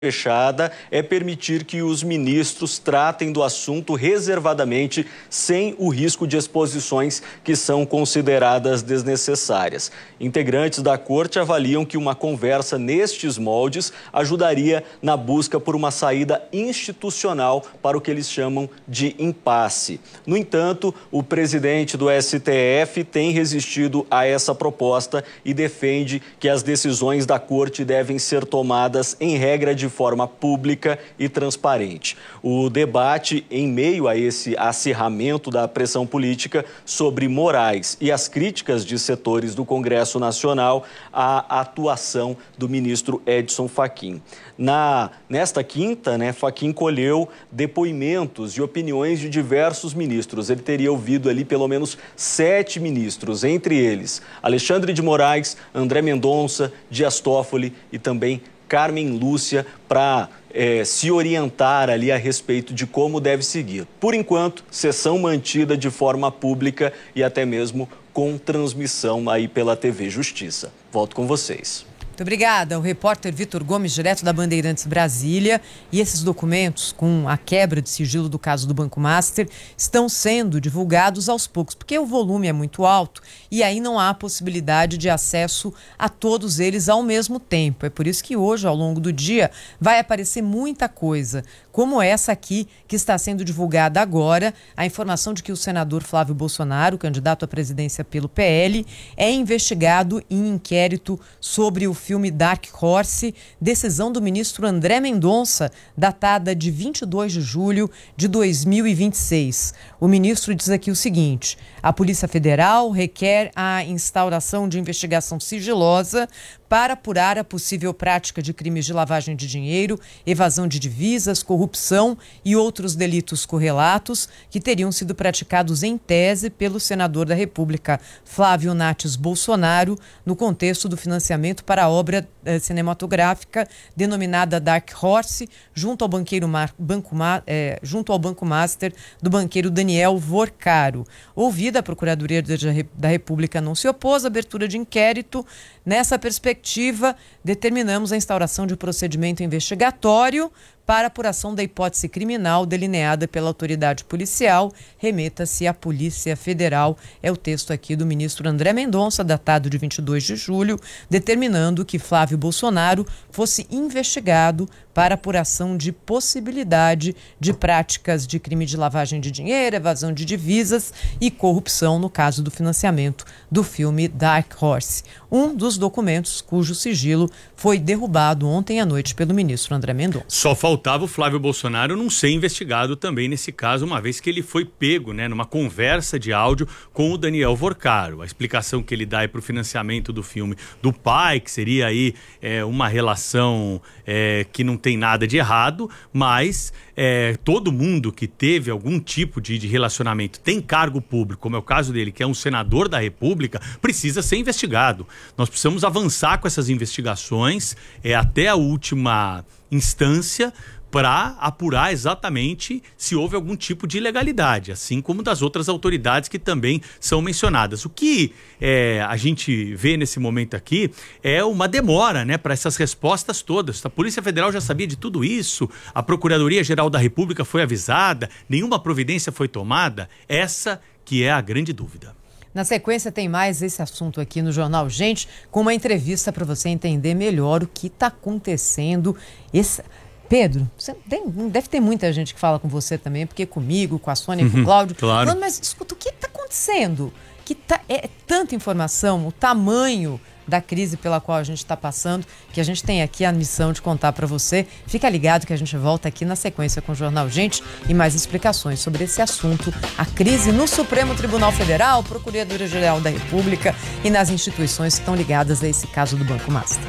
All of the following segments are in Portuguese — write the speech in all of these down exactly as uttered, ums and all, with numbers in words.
fechada é permitir que os ministros tratem do assunto reservadamente, sem o risco de exposições que são consideradas desnecessárias. Integrantes da corte avaliam que uma conversa nestes moldes ajudaria na busca por uma saída institucional para o que eles chamam de impasse. No entanto, o presidente do S T F tem resistido a essa proposta e defende que as decisões da corte devem ser tomadas em regra de forma pública e transparente. O debate em meio a esse acirramento da pressão política sobre Moraes e as críticas de setores do Congresso Nacional à atuação do ministro Edson Fachin. Na, nesta quinta, né, Fachin colheu depoimentos e opiniões de diversos ministros. Ele teria ouvido ali pelo menos sete ministros, entre eles Alexandre de Moraes, André Mendonça, Dias Toffoli e também Carmen Lúcia, para é, se orientar ali a respeito de como deve seguir. Por enquanto, sessão mantida de forma pública e até mesmo com transmissão aí pela T V Justiça. Volto com vocês. Muito obrigada. O repórter Vitor Gomes, direto da Bandeirantes Brasília. E esses documentos, com a quebra de sigilo do caso do Banco Master, estão sendo divulgados aos poucos, porque o volume é muito alto e aí não há possibilidade de acesso a todos eles ao mesmo tempo. É por isso que hoje, ao longo do dia, vai aparecer muita coisa, como essa aqui, que está sendo divulgada agora, a informação de que o senador Flávio Bolsonaro, candidato à presidência pelo P L, é investigado em inquérito sobre o filme Dark Horse, decisão do ministro André Mendonça, datada de vinte e dois de julho de dois mil e vinte e seis. O ministro diz aqui o seguinte: a Polícia Federal requer a instauração de investigação sigilosa para apurar a possível prática de crimes de lavagem de dinheiro, evasão de divisas, corrupção e outros delitos correlatos que teriam sido praticados em tese pelo senador da República, Flávio Nates Bolsonaro, no contexto do financiamento para a obra eh, cinematográfica denominada Dark Horse, junto ao banqueiro Mar, Banco, eh, junto ao Banco Master do banqueiro Daniel Vorcaro. Ouvida, a Procuradoria da República não se opôs à abertura de inquérito. Nessa perspectiva, determinamos a instauração de procedimento investigatório para apuração da hipótese criminal delineada pela autoridade policial. Remeta-se à Polícia Federal. É o texto aqui do ministro André Mendonça, datado de vinte e dois de julho, determinando que Flávio Bolsonaro fosse investigado para apuração de possibilidade de práticas de crime de lavagem de dinheiro, evasão de divisas e corrupção no caso do financiamento do filme Dark Horse. Um dos documentos cujo sigilo foi derrubado ontem à noite pelo ministro André Mendonça. Só faltava o Flávio Bolsonaro não ser investigado também nesse caso, uma vez que ele foi pego, né, numa conversa de áudio com o Daniel Vorcaro. A explicação que ele dá é para o financiamento do filme do pai, que seria aí é, uma relação é, que não tem nada de errado, mas é, todo mundo que teve algum tipo de, de relacionamento, tem cargo público, como é o caso dele, que é um senador da República, precisa ser investigado. Nós precisamos avançar com essas investigações é, até a última instância para apurar exatamente se houve algum tipo de ilegalidade, assim como das outras autoridades que também são mencionadas. O que é, a gente vê nesse momento aqui é uma demora, né, para essas respostas todas. A Polícia Federal já sabia de tudo isso, a Procuradoria-Geral da República foi avisada, nenhuma providência foi tomada. Essa que é a grande dúvida. Na sequência tem mais esse assunto aqui no Jornal Gente, com uma entrevista para você entender melhor o que está acontecendo. Esse... Pedro, você tem, deve ter muita gente que fala com você também, porque comigo, com a Sônia e com o Cláudio. Claro. Falando, mas escuta, o que está acontecendo? Que tá, é tanta informação, o tamanho da crise pela qual a gente está passando, que a gente tem aqui a missão de contar para você. Fica ligado que a gente volta aqui na sequência com o Jornal Gente e mais explicações sobre esse assunto, a crise no Supremo Tribunal Federal, Procuradoria-Geral da República e nas instituições que estão ligadas a esse caso do Banco Master.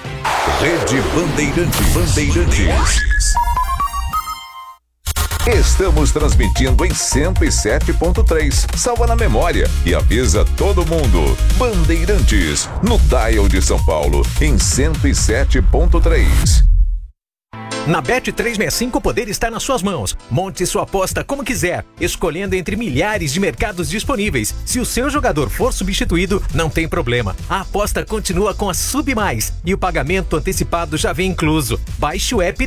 Rede Bandeirantes. Bandeirantes. Estamos transmitindo em cento e sete ponto três. Salva na memória e avisa todo mundo. Bandeirantes, no dial de São Paulo, em cento e sete ponto três. Na Bet trezentos e sessenta e cinco o poder está nas suas mãos. Monte sua aposta como quiser, escolhendo entre milhares de mercados disponíveis. Se o seu jogador for substituído, não tem problema. A aposta continua com a Submais e o pagamento antecipado já vem incluso. Baixe o app